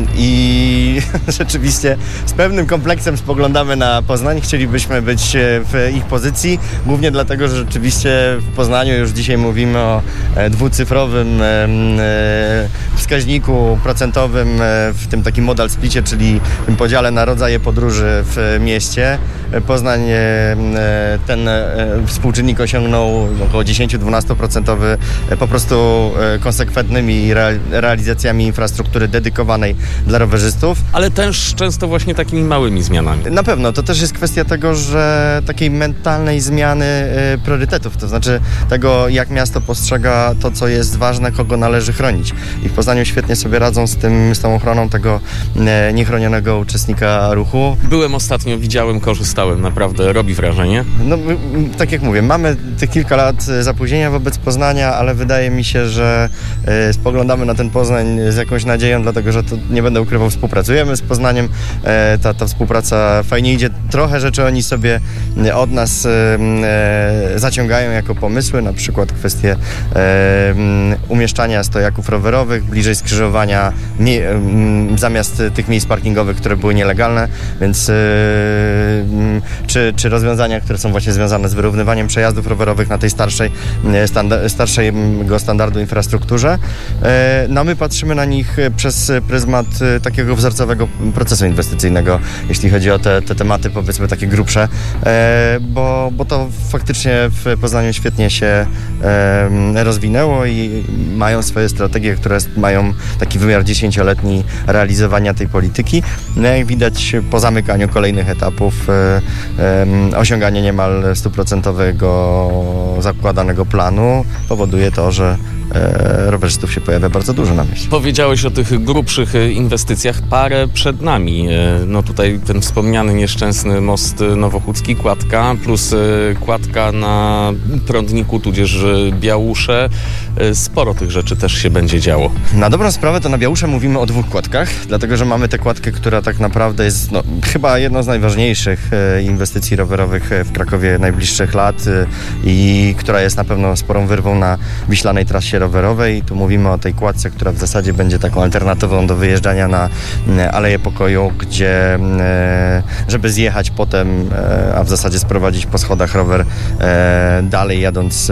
I rzeczywiście z pewnym kompleksem spoglądamy na Poznań. Chcielibyśmy być w ich pozycji, głównie dlatego, że rzeczywiście w Poznaniu już dzisiaj mówimy o dwucyfrowym wskaźniku procentowym w tym takim modal splicie, czyli tym podziale na rodzaje podróży w mieście. Poznań ten współczynnik osiągnął około 10-12% po prostu konsekwentnymi realizacjami infrastruktury dedykowanej dla rowerzystów. Ale też często właśnie takimi małymi zmianami. Na pewno, to też jest kwestia tego, że takiej mentalnej zmiany priorytetów, to znaczy tego, jak miasto postrzega to, co jest ważne, kogo należy chronić. I w Poznaniu świetnie sobie radzą z tą ochroną tego niechronionego uczestnika ruchu. Byłem ostatnio, widziałem, korzystałem, naprawdę robi wrażenie. No, tak jak mówię, mamy te kilka lat zapóźnienia wobec Poznania, ale wydaje mi się, że spoglądamy na ten Poznań z jakąś nadzieją, dlatego że to nie będę ukrywał, współpracujemy z Poznaniem. Ta współpraca fajnie idzie. Trochę rzeczy oni sobie od nas zaciągają jako pomysły, na przykład kwestie umieszczania stojaków rowerowych bliżej skrzyżowania zamiast tych miejsc parkingowych, które były nielegalne, więc czy rozwiązania, które są właśnie związane z wyrównywaniem przejazdów rowerowych na tej starszego standardu infrastrukturze. No my patrzymy na nich przez pryzmat takiego wzorcowego procesu inwestycyjnego, jeśli chodzi o te tematy, powiedzmy, takie grubsze, bo to faktycznie w Poznaniu świetnie się rozwinęło i mają swoje strategie, które mają taki wymiar 10-letni realizowania tej polityki. No jak widać, po zamykaniu kolejnych etapów osiąganie niemal 100% zakładanego planu powoduje to, że rowerzystów się pojawia bardzo dużo na mieście. Powiedziałeś o tych grubszych inwestycjach, parę przed nami. No tutaj ten wspomniany nieszczęsny most nowochódzki, kładka, plus kładka na Prądniku, tudzież Białusze. Sporo tych rzeczy też się będzie działo. Na dobrą sprawę to na Białusze mówimy o dwóch kładkach, dlatego że mamy tę kładkę, która tak naprawdę jest chyba jedną z najważniejszych inwestycji rowerowych w Krakowie najbliższych lat i która jest na pewno sporą wyrwą na wiślanej trasie rowerowej. Tu mówimy o tej kładce, która w zasadzie będzie taką alternatywą do wyjeżdżania na Aleję Pokoju, gdzie żeby zjechać potem, a w zasadzie sprowadzić po schodach rower dalej, jadąc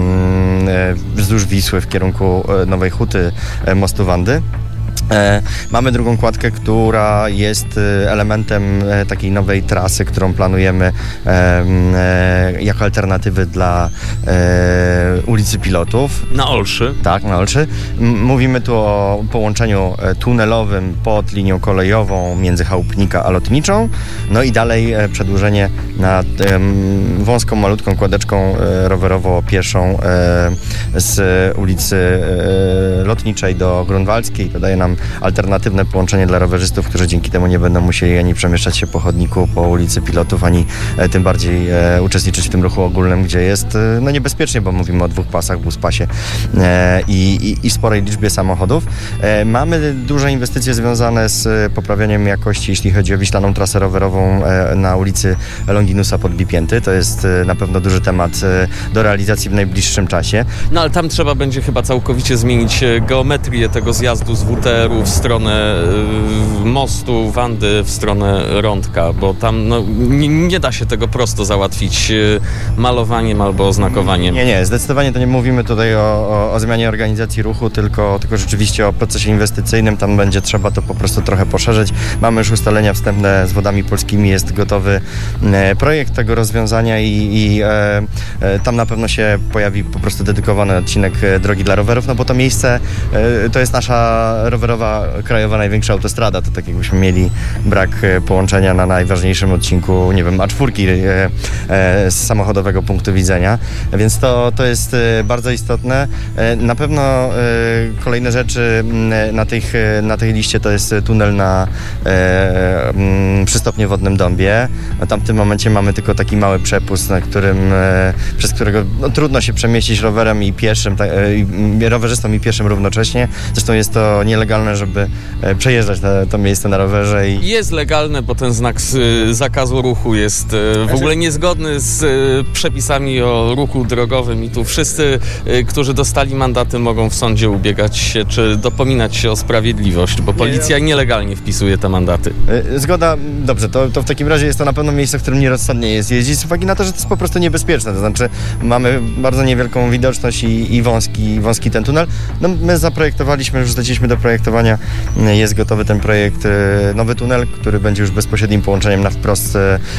wzdłuż Wisły w kierunku Nowej Huty, mostu Wandy. Mamy drugą kładkę, która jest elementem takiej nowej trasy, którą planujemy jako alternatywy dla ulicy Pilotów. Na Olszy? Tak, na Olszy. Mówimy tu o połączeniu tunelowym pod linią kolejową między Chałupnika a Lotniczą. No i dalej przedłużenie na wąską, malutką kładeczką rowerowo-pieszą z ulicy Lotniczej do Grunwaldzkiej. To daje nam alternatywne połączenie dla rowerzystów, którzy dzięki temu nie będą musieli ani przemieszczać się po chodniku po ulicy Pilotów, ani tym bardziej uczestniczyć w tym ruchu ogólnym, gdzie jest niebezpiecznie, bo mówimy o dwóch pasach, buspasie i sporej liczbie samochodów. Mamy duże inwestycje związane z poprawianiem jakości, jeśli chodzi o wiślaną trasę rowerową na ulicy Longinusa pod Bipięty. To jest na pewno duży temat do realizacji w najbliższym czasie. No ale tam trzeba będzie chyba całkowicie zmienić geometrię tego zjazdu z WTR-u w stronę mostu Wandy, w stronę Rądka, bo tam nie da się tego prosto załatwić malowaniem albo oznakowaniem. Nie, zdecydowanie to nie mówimy tutaj o zmianie organizacji ruchu, tylko rzeczywiście o procesie inwestycyjnym. Tam będzie trzeba to po prostu trochę poszerzyć. Mamy już ustalenia wstępne z Wodami Polskimi, jest gotowy projekt tego rozwiązania i tam na pewno się pojawi po prostu dedykowany odcinek drogi dla rowerów, no bo to miejsce to jest nasza rowerowa, krajowa największa autostrada. To tak jakbyśmy mieli brak połączenia na najważniejszym odcinku, nie wiem, A4 z samochodowego punktu widzenia, więc to jest bardzo istotne. Na pewno kolejne rzeczy na tej liście to jest tunel przy stopniu wodnym Dąbie. Tam w tym momencie mamy tylko taki mały przepust, przez którego trudno się przemieścić rowerem i pieszym, rowerzystą i pieszym równocześnie. Zresztą jest to nielegalne legalne, żeby przejeżdżać to miejsce na rowerze. Jest legalne, bo ten znak zakazu ruchu jest w ogóle niezgodny z przepisami o ruchu drogowym i tu wszyscy, którzy dostali mandaty, mogą w sądzie ubiegać się, czy dopominać się o sprawiedliwość, bo policja nielegalnie wpisuje te mandaty. Zgoda, dobrze, to w takim razie jest to na pewno miejsce, w którym nierozsądnie jest jeździć, z uwagi na to, że to jest po prostu niebezpieczne, to znaczy mamy bardzo niewielką widoczność i wąski ten tunel. No, my zaprojektowaliśmy, już zleciliśmy do projektowania, jest gotowy ten projekt, nowy tunel, który będzie już bezpośrednim połączeniem na wprost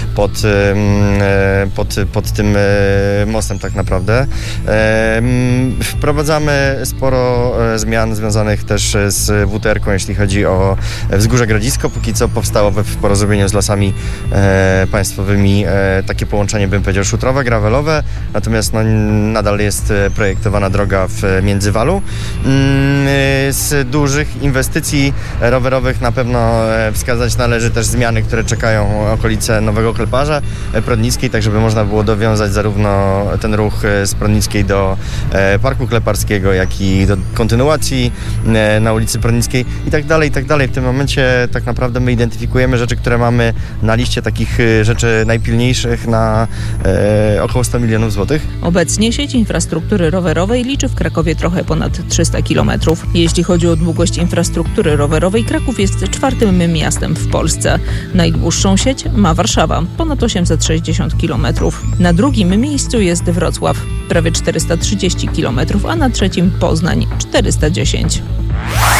pod tym mostem tak naprawdę. Wprowadzamy sporo zmian związanych też z WTR-ką, jeśli chodzi o Wzgórze Grodzisko. Póki co powstało w porozumieniu z Lasami Państwowymi takie połączenie, bym powiedział, szutrowe, gravelowe, natomiast nadal jest projektowana droga w Międzywalu. Z dużych inwestycji rowerowych na pewno wskazać należy też zmiany, które czekają okolice Nowego Kleparza Prodnickiej, tak żeby można było dowiązać zarówno ten ruch z Prodnickiej do Parku Kleparskiego, jak i do kontynuacji na ulicy Prodnickiej i tak dalej, i tak dalej. W tym momencie tak naprawdę my identyfikujemy rzeczy, które mamy na liście takich rzeczy najpilniejszych na około 100 milionów złotych. Obecnie sieć infrastruktury rowerowej liczy w Krakowie trochę ponad 300 km. Jeśli chodzi o długość infrastruktury rowerowej, Kraków jest 4. miastem w Polsce. Najdłuższą sieć ma Warszawa, ponad 860 km. Na drugim miejscu jest Wrocław, prawie 430 km, a na trzecim Poznań, 410.